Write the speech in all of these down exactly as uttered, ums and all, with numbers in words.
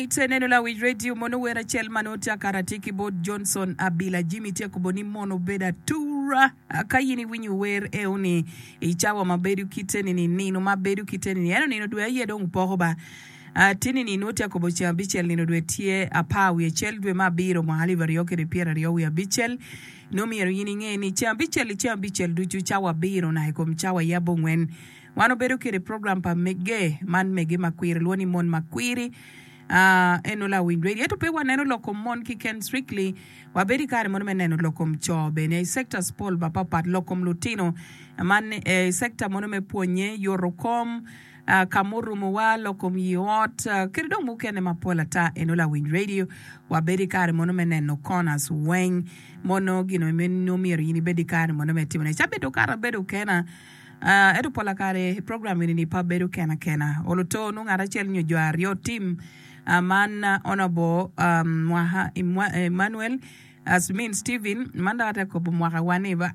Right, neno la Witch Radio mono wera chel manoti akaratiki bod Johnson Abila Jimmy tia kuboni mono beda tura akayini winyu wer euni ichawa mabedu kiteni ni nino mabedu kiteni ni eno nino duwe ye dong pohoba Uh, tini ni noti ya kubochi ya bichel nino duwe tie apawi ya chel duwe mabiro mahali varioke ripiera riyowi ya bichel nomi ya yini nge ni chia bichel chia bichel duchu chawa biro na hiko mchawa yabo ngwen wano bedu kiri program pa mege man mege makwiri luoni mon makwiri Uh, eno la Witch Radio eto pe waneno loko mon ki Ken Strictly wabedi kare mon meneno loko mchobe ne sector spol bapa pat loko mlutino man eh, sector mon me ponye Yorocom uh, Kamuru mwa loko miot uh, kiridong mukene mapola ta eno la Witch Radio wabedi kare mon meneno corners weng mono gino meno miri yini bedi kare mon metimone chabedo kara bedo kena Uh, edo pola kare program ini ni pa bedo kena kena oloto nung arachel nyo juari yo team uh, man uh, honorable um, mwaha, imwa, Emmanuel as mean Stephen manda wata kopo mwaka waneba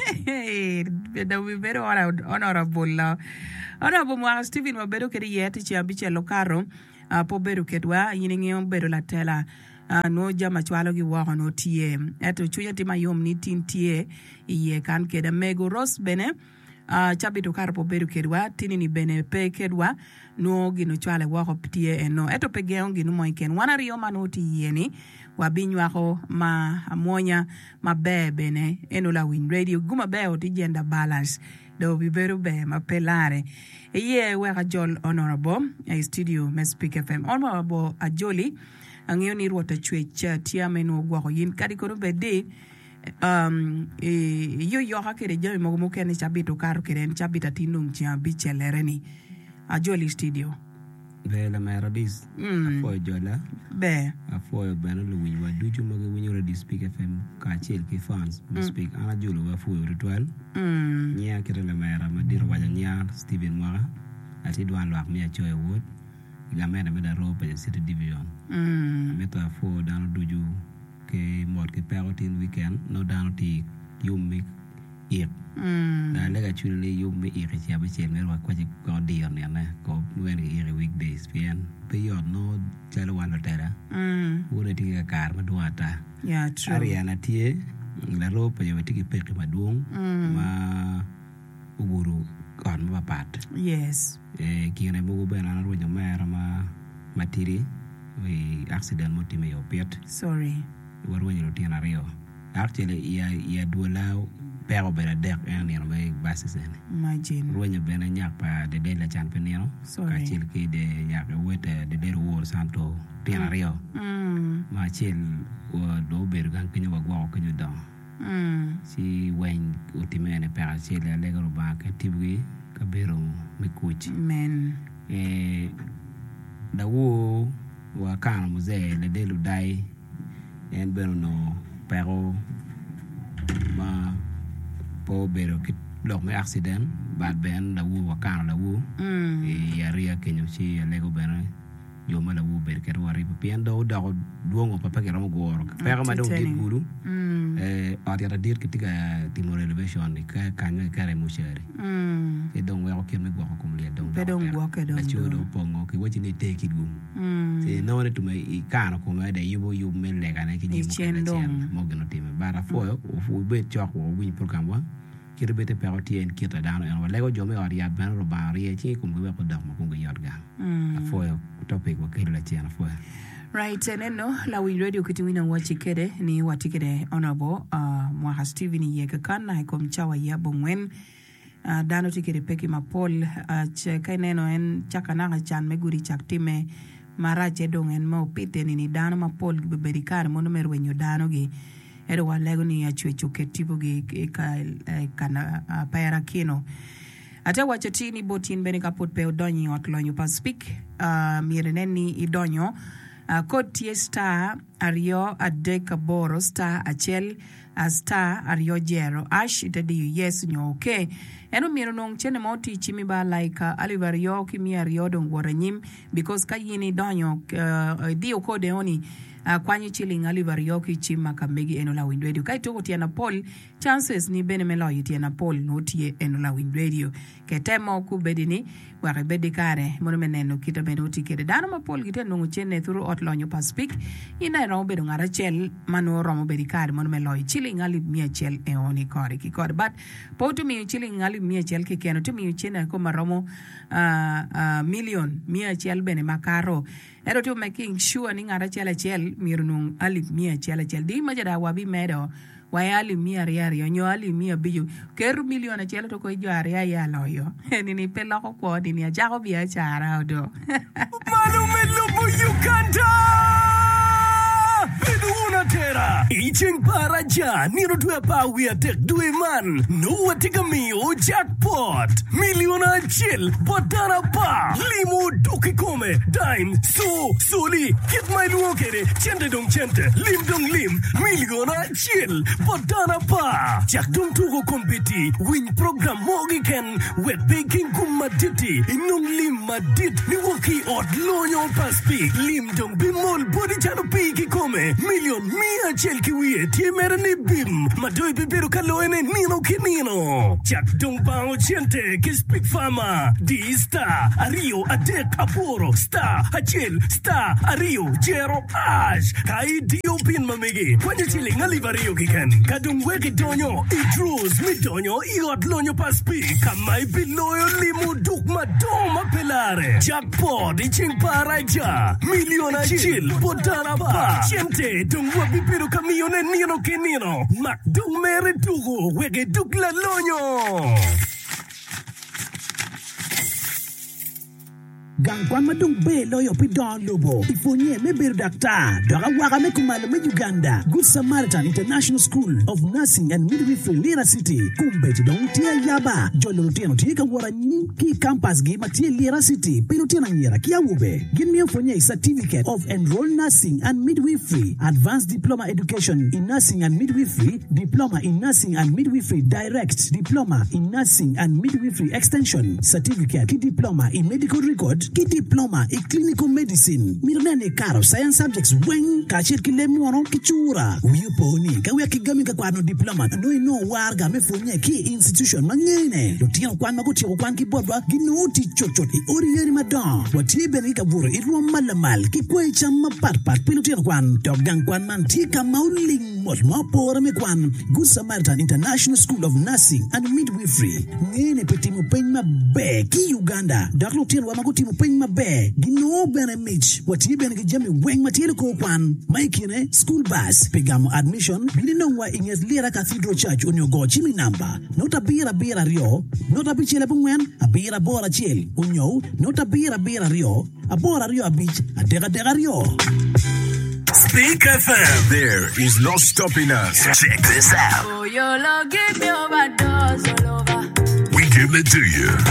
that we very honorable uh, honorable mwaha Stephen wabedo keri yeti chia biche lokaro uh, po bedo kedwa yini ngiyo bedo la tela Uh, no jama chwalo gi wako no tie eto chuya tima yom ni tin tie iye kan keda mego ros bene uh, chabito karpo beru kedwa tini ni bene pe kedwa no gino chwale wako tie eno eto pegeo gino moiken wana riyo manoti yeni wabinyu wako ma amonya ma bebe ne eno la Witch Radio guma beo ti gender balance do bi beru be ma pelare iye weka jol honorable a studio Mespeak F M honorable a joli angyo ni ruota chwecha tia meno gwako yin kadi kono bede um e yo yo hakere jami mogo mokene chabito karo keren chabita tinung chia bichelereni a joli studio be la mera dis mm. afo jola be afo bana lu winwa duju mogo winyo radio Speak F M ka chel ki fans mm. speak ana jolo wa fo ritual mm. nya kire la mera madir waja nya Steven Mwara ati dwan lak mi a choy wood la mera meda ropa ya city division mm. meta fo dano duju ke mod ke perotin weekend no dano ti yumi ir mm. da lega chuli yumi ir ya be chel mer wa kwa ji ko dir ne na ko wen ir weekdays pian pe yo no chalo wala tera mm. ure ti ka kar madwata yeah true ariana tie la ropa ya ti ki pe ke maduong mm. ma uburu kon ma pat yes eh kine bugo bena na ro mera ma matiri we accident motime yo pet sorry waro nyiro tiana rio actually ya ya duala pero bena dek en ni no basis en imagine ro nyo bena nyak pa de de la chan penero ka chil ki de nyak wete de de wo santo tiana rio mm. ma chil wo do ber gan kinyo wa gwa kinyo do mm. si wen utimene pa chil ya legaro ba ka tibwi ka bero me kuchi men eh da wo wa kana muzee le delu dai en bero no pero ma po bero kit lok me accident bad ben da wo wa kana da wo mm. e ya ria kenyo chi ya lego bena yo ma da wo ber ker wari pien do da duongo papa ke ram goro pero ma do dit guru mm. eh atia dir kitiga timor elevation ni ka kanya kare mushere mm. e don wa ko me gwa ko mle don be don gwa ke don do do pongo ki wati ne take it gum mm. se no ne to me i kana ko me da yubo yu men le kana ki ni mo gno time bara fo o fu be chok wo win program wa ki rebete pero tien kita dano en lego jome ori ya ban ro ba ri chi ko be ko dak mo ko yot ga fo topic wa ki la chena fo right neno la Witch Radio kitiwina wachikede ni watikede honorable uh, Mwaha Steven Yekakana iko mchawa yabo ngwen uh, dano tikede peki mapol uh, cheka neno en chakananga chan meguri chaktime marache dongen mo pite ni dano mapol beberikare mono merwenyo dano gi edo walego ni achwecho ketibo gi ka kana uh, paira kino ata wachatini botin bene kapot pe odonyi otlonyo pa speak uh, mireneni idonyo Uh, code T star Ario adek aboro star achiel a star ario jero ash itadiyo yes nyo okay. Eno miro nong chene moti chimi ba like uh, alivario kimi ario dong waranyim because kayini donyo uh, dio kode oni Uh, kwanyi chilling alivario ki chima kamegi enola windwedio kai toko tiana pol chances ni bene melo tiana pol no tie enola windwedio ke temo ku bedini ware bedi kare mono meneno kita beno tikede dano ma pol gite no chene through otlonyo paspik ina ro bedo ngara chel mano romo bedi kare mono melo chilling ali mia chel e oni kore ki kore but po to mi chilling ali mia chel ke keno to mi chene ko maromo uh, uh, million mia chel bene makaro ero to making sure ni ngara chela chel mirunung ali mia chela chel di majada wabi medo wayali mia riari nyo ali mia biyu keru miliona chela to ko jare ya loyo ni ni pelo ko ko di ni ajago bia chara odo malume lubu Uganda Biduna tera Iching paraja Niro tuwe pawia tek duwe man Nuwa tika miyo jackpot Miliona chill Batara pa Limo doki kome Dime So Soli Kit my luokere Chente dong chente Lim dong lim Miliona chill Batara pa Jak dong tuko kompeti Win program mogi ken Wet baking kumaditi Inong lim madit Niwoki ot loyo paspi Lim dong bimol Body chano piki kome Million mia chel kiwie tie mere ni bim madoi bibero kaloene nino kinino jak dong bao chente kispik fama di star ario adek aporo star achel star ario jero ash kai dio pin mamegi kwanye chile ngali vario kiken kadung weke donyo idrus mi donyo iot lonyo paspi kamai biloyo limu duk madoma pelare jackpot iching paraja miliona chil potara pa chente dong wabi pero kamione nino ke nino mak dong mere tugo wege duk la lonyo gang kwan madung be loyo pi don lobo ifonye me ber dakta doga waga me kumalo me Uganda Good Samaritan International School of Nursing and Midwifery Lira City kumbe tidong tia yaba jolo tiano tika wara nyim ki campus gi matie Lira City pero tina nyera kia wube give me fonye certificate of enrolled nursing and midwifery advanced diploma education in nursing and midwifery diploma in nursing and midwifery direct diploma in nursing and midwifery extension certificate ki diploma in medical record ki diploma in clinical medicine mirnene karo science subjects wen ka cher ki lemono ki chura wiyo poni ka we kigami ka kwano diploma no no warga me fonye ki institution mangene do tian kwan ma ko ti ko kwan ki bodwa gi no ti chochot e oriyeri madan wati be ni ka buro i ro malamal ki kwe chama pat pat pilo tian kwan dogang kwan man ti ka mauling mot mo por me kwan Good Samaritan International School of Nursing and Midwifery ngene petimu penma be ki Uganda daklo tian wa makuti pen mabe gino bene mich wati bene ki jami weng matile ko kwan maikine school bus pegamo admission bilino wa inget Lira Cathedral Church onyogo chimi number nota bira bira rio nota bichele bungwen abira bora chel onyo nota bira bira rio abora rio abich adega dega rio Speak F M. There is no stopping us. Check this out. Oh, you give me overdose all over. We give it to you.